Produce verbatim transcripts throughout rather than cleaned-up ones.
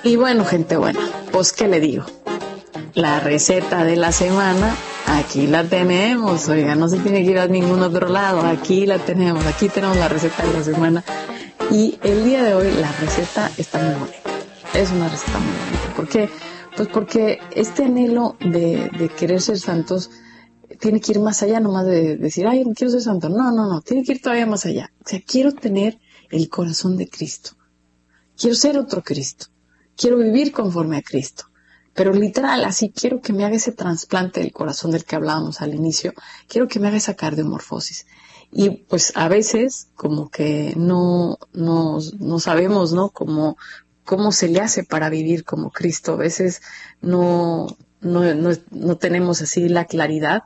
Y bueno, gente buena, pues ¿qué le digo? La receta de la semana, aquí la tenemos. Oiga, no se tiene que ir a ningún otro lado, aquí la tenemos, aquí tenemos la receta de la semana. Y el día de hoy la receta está muy bonita, es una receta muy bonita. ¿Por qué? Pues porque este anhelo de, de querer ser santos tiene que ir más allá nomás de decir, ay, quiero ser santo. No, no, no, tiene que ir todavía más allá. O sea, quiero tener el corazón de Cristo. Quiero ser otro Cristo. Quiero vivir conforme a Cristo. Pero literal, así quiero que me haga ese trasplante del corazón del que hablábamos al inicio. Quiero que me haga esa cardiomorfosis. Y pues a veces como que no, no, no sabemos, ¿no? Cómo, cómo se le hace para vivir como Cristo. A veces no, no, no, no tenemos así la claridad,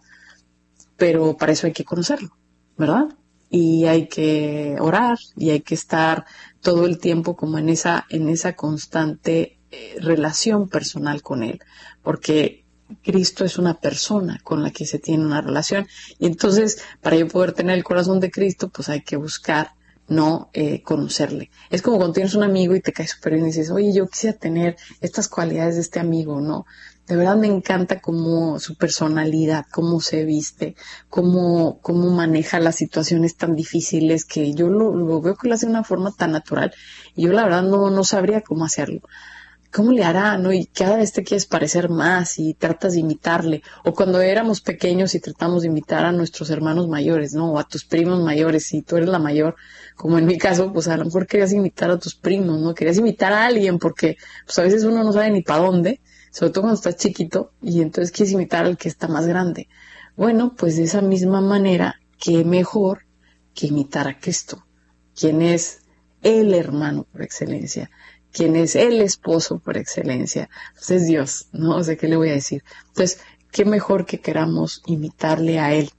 pero para eso hay que conocerlo, ¿verdad? Y hay que orar y hay que estar todo el tiempo como en esa, en esa constante eh, relación personal con Él, porque Cristo es una persona con la que se tiene una relación, y entonces para yo poder tener el corazón de Cristo, pues hay que buscar, no eh, conocerle. Es como cuando tienes un amigo y te cae súper bien y dices, oye, yo quisiera tener estas cualidades de este amigo, ¿no? De verdad me encanta cómo su personalidad, cómo se viste, cómo, cómo maneja las situaciones tan difíciles, que yo lo, lo veo que lo hace de una forma tan natural, y yo la verdad no, no sabría cómo hacerlo. ¿Cómo le hará, no? Y cada vez te quieres parecer más y tratas de imitarle. O cuando éramos pequeños y tratamos de imitar a nuestros hermanos mayores, ¿no? O a tus primos mayores, si tú eres la mayor, como en mi caso, pues a lo mejor querías imitar a tus primos, ¿no? Querías imitar a alguien porque pues a veces uno no sabe ni para dónde, sobre todo cuando estás chiquito, y entonces quieres imitar al que está más grande. Bueno, pues de esa misma manera, qué mejor que imitar a Cristo, quien es el hermano por excelencia, quien es el esposo por excelencia, pues es Dios, ¿no? O sea, ¿qué le voy a decir? Entonces, qué mejor que queramos imitarle a Él.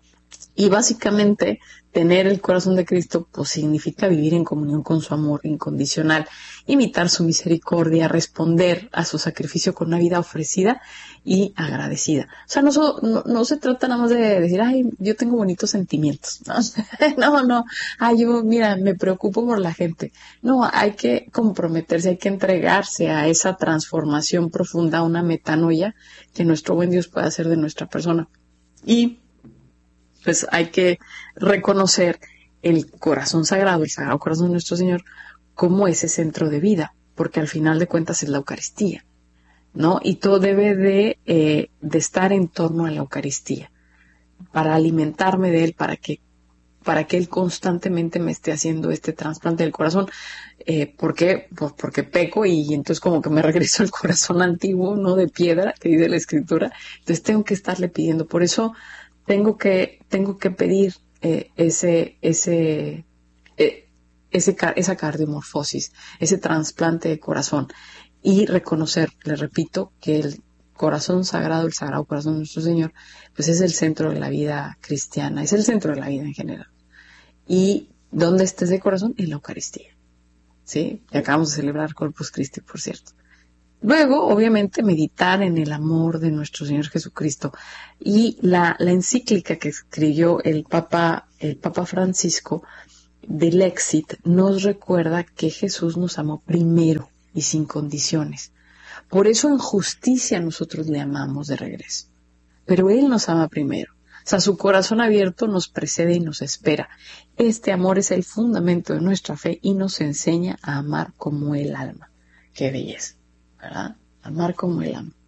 Y básicamente, tener el corazón de Cristo, pues significa vivir en comunión con su amor incondicional, imitar su misericordia, responder a su sacrificio con una vida ofrecida y agradecida. O sea, no, so, no, no se trata nada más de decir, ay, yo tengo bonitos sentimientos, ¿no? No, no, ay, yo, mira, me preocupo por la gente. No, hay que comprometerse, hay que entregarse a esa transformación profunda, una metanoia que nuestro buen Dios puede hacer de nuestra persona. Y pues hay que reconocer el corazón sagrado, el sagrado corazón de nuestro Señor, como ese centro de vida, porque al final de cuentas es la Eucaristía, ¿no? Y todo debe de, eh, de estar en torno a la Eucaristía, para alimentarme de Él, para que, para que Él constantemente me esté haciendo este trasplante del corazón. Eh, ¿Por qué? Pues porque peco y entonces como que me regreso al corazón antiguo, ¿no? De piedra, que dice la Escritura. Entonces tengo que estarle pidiendo. Por eso tengo que, tengo que pedir eh, ese, ese, eh, ese, esa cardiomorfosis, ese trasplante de corazón, y reconocer, le repito, que el corazón sagrado, el sagrado corazón de nuestro Señor, pues es el centro de la vida cristiana, es el centro de la vida en general. Y ¿dónde está ese corazón? En la Eucaristía, ¿sí? Y acabamos de celebrar Corpus Christi, por cierto. Luego, obviamente, meditar en el amor de nuestro Señor Jesucristo. Y la, la encíclica que escribió el Papa, el Papa Francisco, del Exit, nos recuerda que Jesús nos amó primero y sin condiciones. Por eso en justicia nosotros le amamos de regreso. Pero Él nos ama primero. O sea, su corazón abierto nos precede y nos espera. Este amor es el fundamento de nuestra fe y nos enseña a amar como el alma. ¡Qué belleza! ¿Verdad? Amar como Él ama.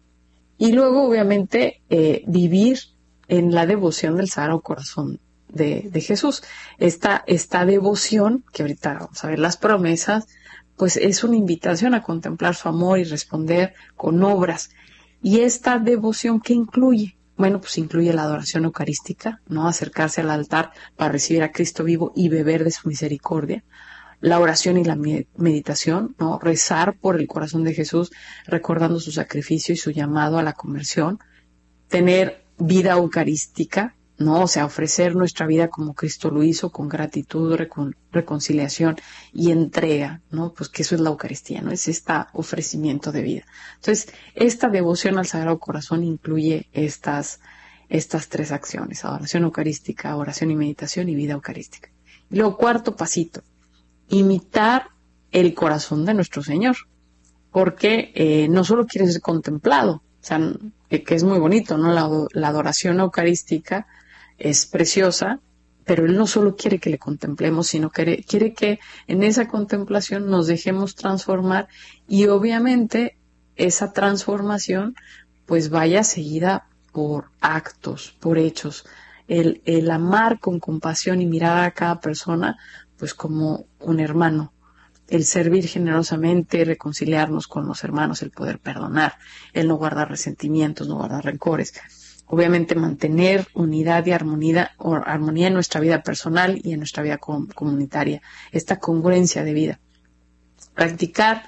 Y luego, obviamente, eh, vivir en la devoción del Sagrado Corazón de, de Jesús. Esta, esta devoción, que ahorita vamos a ver las promesas, pues es una invitación a contemplar su amor y responder con obras. Y esta devoción, ¿qué incluye? Bueno, pues incluye la adoración eucarística, ¿no? Acercarse al altar para recibir a Cristo vivo y beber de su misericordia. La oración y la meditación, ¿no? Rezar por el corazón de Jesús, recordando su sacrificio y su llamado a la conversión. Tener vida eucarística, ¿no? O sea, ofrecer nuestra vida como Cristo lo hizo, con gratitud, recon- reconciliación y entrega, ¿no? Pues que eso es la Eucaristía, ¿no? Es este ofrecimiento de vida. Entonces, esta devoción al Sagrado Corazón incluye estas, estas tres acciones: adoración eucarística, oración y meditación, y vida eucarística. Y luego, cuarto pasito: imitar el corazón de nuestro Señor. porque eh, no solo quiere ser contemplado, o sea, que, que es muy bonito, ¿no? La, la adoración eucarística es preciosa, pero Él no solo quiere que le contemplemos, sino que quiere que en esa contemplación nos dejemos transformar y obviamente esa transformación pues vaya seguida por actos, por hechos. El, el amar con compasión y mirar a cada persona pues como un hermano. El servir generosamente, reconciliarnos con los hermanos, el poder perdonar, el no guardar resentimientos, no guardar rencores. Obviamente mantener unidad y armonía, o armonía en nuestra vida personal y en nuestra vida com- comunitaria. Esta congruencia de vida. Practicar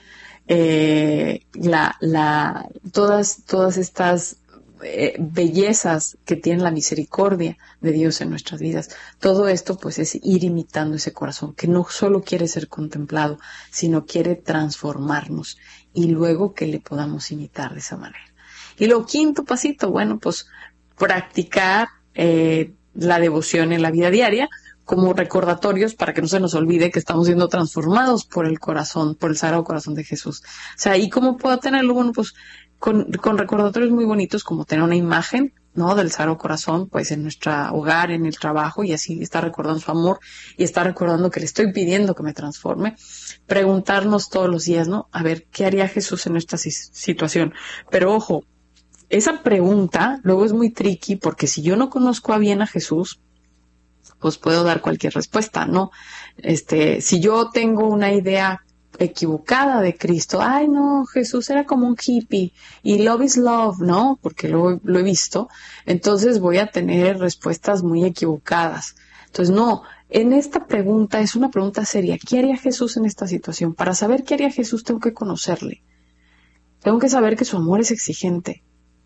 eh, la, la, todas, todas estas eh, bellezas que tiene la misericordia de Dios en nuestras vidas. Todo esto pues es ir imitando ese corazón que no solo quiere ser contemplado, sino quiere transformarnos y luego que le podamos imitar de esa manera. Y lo quinto pasito, bueno, pues practicar eh, la devoción en la vida diaria como recordatorios para que no se nos olvide que estamos siendo transformados por el corazón, por el Sagrado Corazón de Jesús. O sea, ¿y cómo puedo tenerlo? Bueno, pues con, con recordatorios muy bonitos como tener una imagen, ¿no? Del Sagrado Corazón, pues en nuestro hogar, en el trabajo, y así estar recordando su amor y estar recordando que le estoy pidiendo que me transforme. Preguntarnos todos los días, ¿no? A ver, ¿qué haría Jesús en esta situación? Pero ojo, esa pregunta luego es muy tricky porque si yo no conozco a bien a Jesús, pues puedo dar cualquier respuesta, ¿no? Este, si yo tengo una idea equivocada de Cristo, ay no, Jesús era como un hippie y love is love, ¿no? Porque lo, lo he visto, entonces voy a tener respuestas muy equivocadas. Entonces, no, en esta pregunta es una pregunta seria. ¿Qué haría Jesús en esta situación? Para saber qué haría Jesús tengo que conocerle. Tengo que saber que su amor es exigente.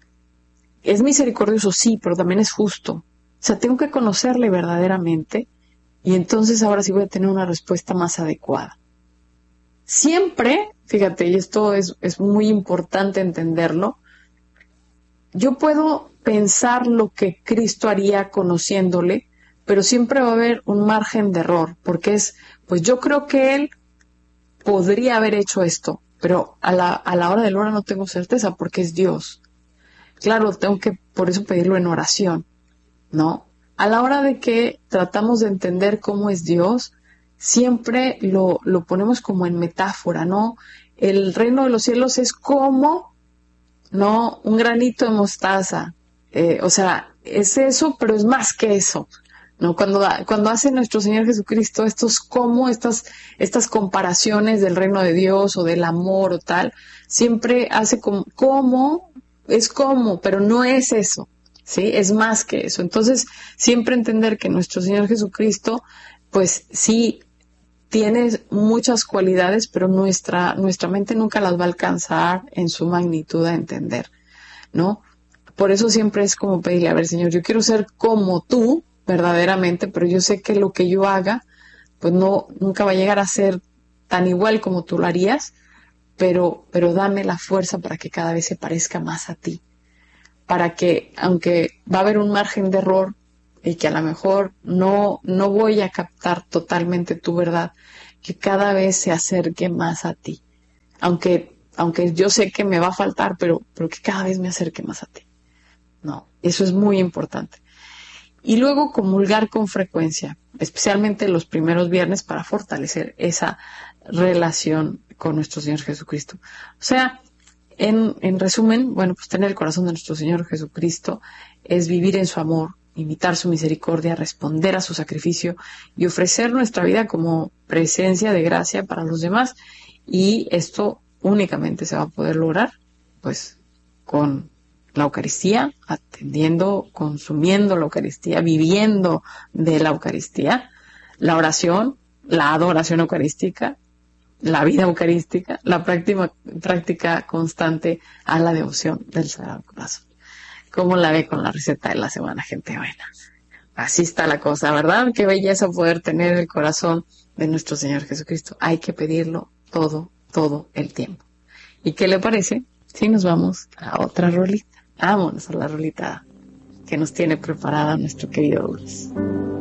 Es misericordioso, sí, pero también es justo. O sea, tengo que conocerle verdaderamente y entonces ahora sí voy a tener una respuesta más adecuada. Siempre, fíjate, y esto es, es muy importante entenderlo, yo puedo pensar lo que Cristo haría conociéndole, pero siempre va a haber un margen de error, porque es, pues yo creo que Él podría haber hecho esto, pero a la, a la hora de la hora no tengo certeza porque es Dios. Claro, tengo que por eso pedirlo en oración, ¿no? A la hora de que tratamos de entender cómo es Dios, siempre lo, lo ponemos como en metáfora, ¿no? El reino de los cielos es como, ¿no? Un granito de mostaza. Eh, o sea, es eso, pero es más que eso, ¿no? Cuando, cuando hace nuestro Señor Jesucristo estos como, estas, estas comparaciones del reino de Dios o del amor o tal, siempre hace como, como, es como, pero no es eso. ¿Sí? Es más que eso. Entonces, siempre entender que nuestro Señor Jesucristo, pues sí, tiene muchas cualidades, pero nuestra, nuestra mente nunca las va a alcanzar en su magnitud a entender, ¿no? Por eso siempre es como pedirle, a ver, Señor, yo quiero ser como tú, verdaderamente, pero yo sé que lo que yo haga, pues no, nunca va a llegar a ser tan igual como tú lo harías, pero, pero dame la fuerza para que cada vez se parezca más a ti. Para que, aunque va a haber un margen de error y que a lo mejor no, no voy a captar totalmente tu verdad, que cada vez se acerque más a ti. Aunque, aunque yo sé que me va a faltar, pero, pero que cada vez me acerque más a ti. No, eso es muy importante. Y luego comulgar con frecuencia, especialmente los primeros viernes para fortalecer esa relación con nuestro Señor Jesucristo. O sea, En, en resumen, bueno, pues tener el corazón de nuestro Señor Jesucristo es vivir en su amor, imitar su misericordia, responder a su sacrificio y ofrecer nuestra vida como presencia de gracia para los demás. Y esto únicamente se va a poder lograr, pues, con la Eucaristía, atendiendo, consumiendo la Eucaristía, viviendo de la Eucaristía, la oración, la adoración eucarística, la vida eucarística, la práctica, práctica constante a la devoción del Sagrado Corazón. ¿Cómo la ve con la receta de la semana, gente buena? Así está la cosa, ¿verdad? Qué belleza poder tener el corazón de nuestro Señor Jesucristo. Hay que pedirlo todo, todo el tiempo. ¿Y qué le parece si nos vamos a otra rolita? Vámonos a la rolita que nos tiene preparada nuestro querido Luis.